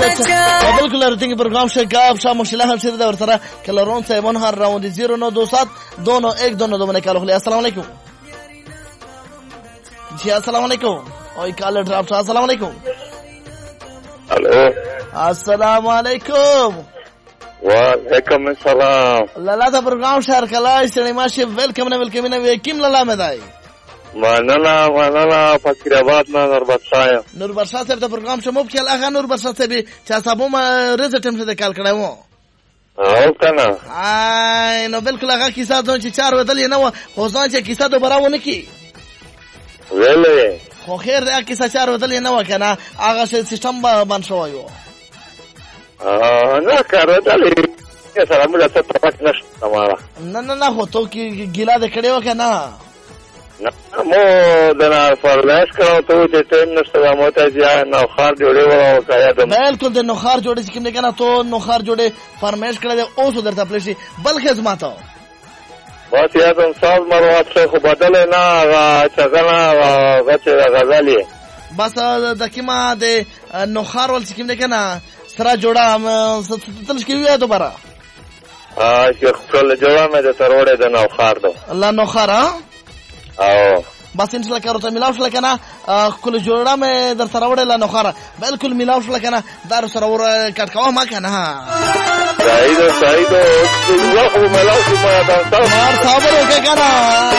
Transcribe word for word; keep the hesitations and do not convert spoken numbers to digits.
बिल्कुल रतिंग प्रोग्राम से का शाम मुश्किल हल से दर तरह कलरों से मन हर राउंड ज़ीरो नौ दो सात दोनों एक दोनों दो मैंने कॉल अस्सलाम वालेकुम जी अस्सलाम वालेकुम ओए कॉल ड्रॉप अस्सलाम वालेकुम हेलो अस्सलाम वालेकुम वालेकुम अस्सलाम लाला दा प्रोग्राम शहर कला सिनेमा से वेलकम ने वेलकम ने किम लाला में दाई manana manana fakirabad na nur barsaya nur barsa se da program se mob khel aga nur barsa se bhi cha sabo ma rezetem se kal kadayo او kana ay no bilkul aga kisa don chi char wadal ye na ho zan che kisa do barawo ne ki wele خو خیر دا کیسه چار ودل نه وکنه هغه سیستم باندې شوی اه نه کار ودل یې سره موږ ته پاتې نشته مارا نه نه نه خو تو کی ګیلا د کړي وکنه نه مو دنا فرلاش کړو ته چې ټیم نشته مو ته ځای نو خار جوړې و کایا د بالکل د نو خار جوړې چې کوم نه کنه تو نو خار جوړې فرمایش کړل او سو درته پلیشي بل خدماتو بس یادم ساز مروات خو بدل نه چغنا غچ غزالی بس د کیما د نوخار ول سکیم نه کنه سره جوړه تلش کی ویا دوباره ا چې خپل جوړه مې د تروړې د نوخار دو الله نوخار او بس ان شاء الله کارو ته ملاو شل کنه کله جوړه مې در سره وړه نوخار بالکل ملاو شل کنه دار سره ور کټ کاوه ما کنه سعيد سعيد الله ملاو ما دا مار صبر وکړه کنه